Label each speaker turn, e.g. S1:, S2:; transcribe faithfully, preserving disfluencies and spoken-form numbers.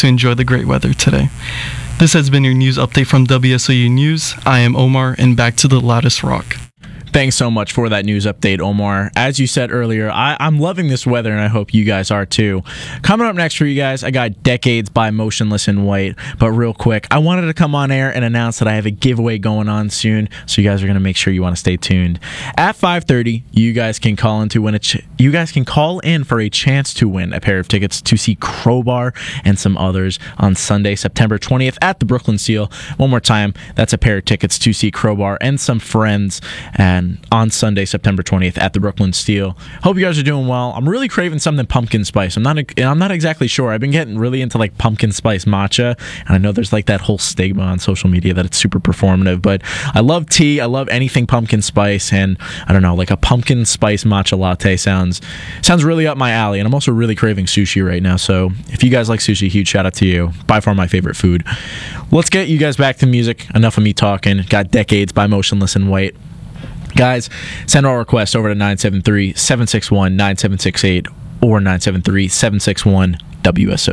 S1: to enjoy the great weather today. This has been your news update from W S O U News. I am Omar, and back to the loudest rock.
S2: Thanks so much for that news update, Omar. As you said earlier, I, I'm loving this weather, and I hope you guys are too. Coming up next for you guys, I got Decades by Motionless in White. But real quick, I wanted to come on air and announce that I have a giveaway going on soon, so you guys are going to make sure you want to stay tuned. At five thirty, you guys can call in to win a ch- you guys can call in for a chance to win a pair of tickets to see Crowbar and some others on Sunday, September twentieth at the Brooklyn Seal. One more time, that's a pair of tickets to see Crowbar and some friends, and on Sunday, September twentieth at the Brooklyn Steel. Hope you guys are doing well. I'm really craving something pumpkin spice. I'm not I'm not exactly sure. I've been getting really into like pumpkin spice matcha, and I know there's like that whole stigma on social media that it's super performative, but I love tea. I love anything pumpkin spice, and I don't know, like a pumpkin spice matcha latte sounds sounds really up my alley, and I'm also really craving sushi right now, so if you guys like sushi, huge shout out to you. By far my favorite food. Let's get you guys back to music. Enough of me talking. Got Decades by Motionless in White. Guys, send all requests over to nine seven three, seven six one, nine seven six eight or nine seven three, seven six one W S O.